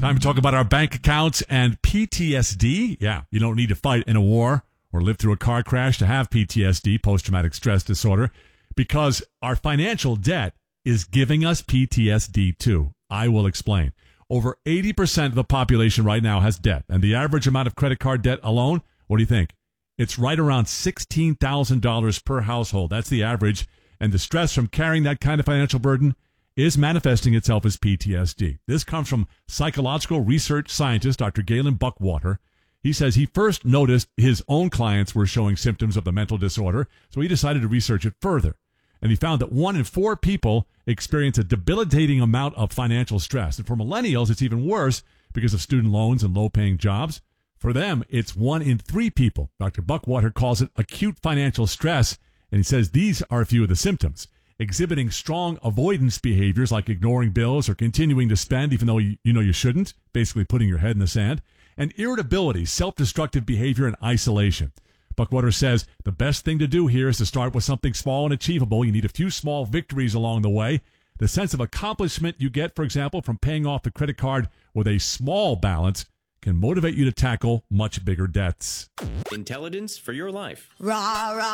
Time to talk about our bank accounts and PTSD. Yeah, you don't need to fight in a war or live through a car crash to have PTSD, post-traumatic stress disorder, because our financial debt is giving us PTSD too. I will explain. Over 80% of the population right now has debt, and the average amount of credit card debt alone, what do you think? It's right around $16,000 per household. That's the average, and the stress from carrying that kind of financial burden is manifesting itself as PTSD. This comes from psychological research scientist Dr. Galen Buckwater. He says he first noticed his own clients were showing symptoms of the mental disorder, so he decided to research it further. And he found that 1 in 4 people experience a debilitating amount of financial stress. And for millennials, it's even worse because of student loans and low-paying jobs. For them, it's 1 in 3 people. Dr. Buckwater calls it acute financial stress, and he says these are a few of the symptoms. Exhibiting strong avoidance behaviors like ignoring bills or continuing to spend even though you know you shouldn't, basically putting your head in the sand, and irritability, self-destructive behavior, and isolation. Buckwater says the best thing to do here is to start with something small and achievable. You need a few small victories along the way. The sense of accomplishment you get, for example, from paying off the credit card with a small balance can motivate you to tackle much bigger debts. Intelligence for your life. Rah, rah.